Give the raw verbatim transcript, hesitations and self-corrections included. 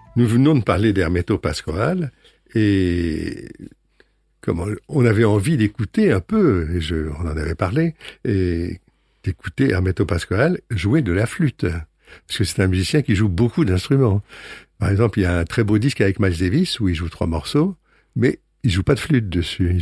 nous venons de parler d'Hermeto Pascoal et comme on, on avait envie d'écouter un peu, et je, on en avait parlé, et d'écouter Hermeto Pascoal jouer de la flûte. Parce que c'est un musicien qui joue beaucoup d'instruments. Par exemple, il y a un très beau disque avec Miles Davis où il joue trois morceaux, mais il joue pas de flûte dessus.